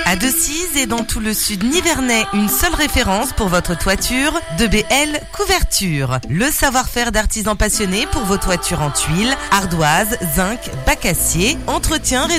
À Decize et dans tout le sud nivernais, une seule référence pour votre toiture, 2BL Couverture. Le savoir-faire d'artisans passionnés pour vos toitures en tuiles, ardoises, zinc, bac acier, entretien,